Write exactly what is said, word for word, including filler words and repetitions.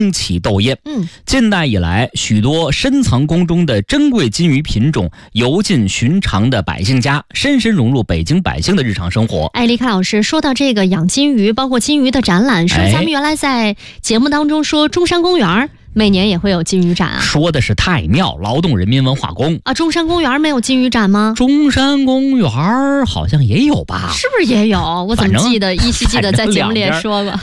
起斗艳。 嗯， 近代以来，许多深藏宫中的珍贵金鱼品种游进寻常的百姓家，深深融入北京百姓的日常生活。 哎，李凯老师，说到这个养金鱼，包括金鱼的展览，是不是咱们原来在节目当中说中山公园每年也会有金鱼展啊？ 说的是太庙劳动人民文化宫啊，中山公园没有金鱼展吗？ 中山公园好像也有吧？ 是不是也有？我怎么记得依稀记得在节目里也说过。